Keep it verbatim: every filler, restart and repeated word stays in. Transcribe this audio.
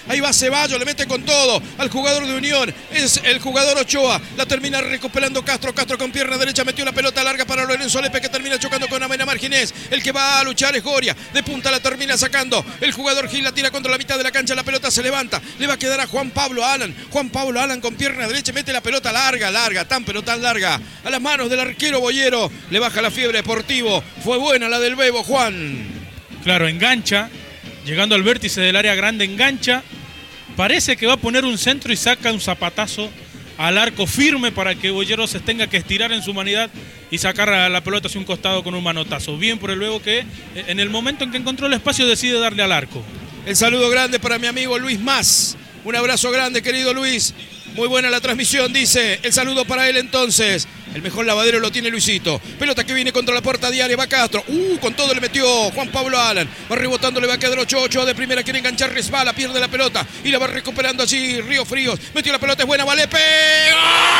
Ahí va Ceballos, le mete con todo al jugador de Unión. Es el jugador Ochoa. La termina recuperando Castro. Castro con pierna derecha metió una pelota larga para Lorenzo Lepe, que termina chocando con Amena Marginés. El que va a luchar es Goria. De punta la termina sacando. El jugador Gil la tira contra la mitad de la cancha. La pelota se levanta. Le va a quedar a Juan Pablo Alan. Juan Pablo Alan con pierna derecha mete la pelota larga, larga, tan pero tan larga. A las manos del arquero Boyero. Le baja la fiebre Deportivo. Fue buena la del Bebo, Juan. Claro, engancha. Llegando al vértice del área grande, engancha. Parece que va a poner un centro y saca un zapatazo al arco firme para que Boyero se tenga que estirar en su humanidad y sacar a la pelota hacia un costado con un manotazo. Bien por el Bebo, que en el momento en que encontró el espacio decide darle al arco. El saludo grande para mi amigo Luis Más. Un abrazo grande, querido Luis. Muy buena la transmisión, dice. El saludo para él entonces. El mejor lavadero lo tiene Luisito. Pelota que viene contra la puerta diaria. Va Castro. Uh, con todo le metió Juan Pablo Alan. Va rebotando, le va a quedar Ochoa. Ochoa de primera quiere enganchar, resbala, pierde la pelota. Y la va recuperando allí Río Fríos. Metió la pelota, es buena, Valepe. ¡Gol!